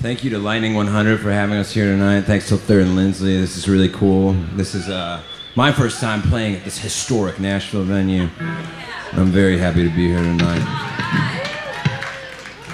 Thank you to Lightning 100 for having us here tonight. Thanks to Third and Lindsley. This is really cool. This is my first time playing at this historic Nashville venue. I'm very happy to be here tonight.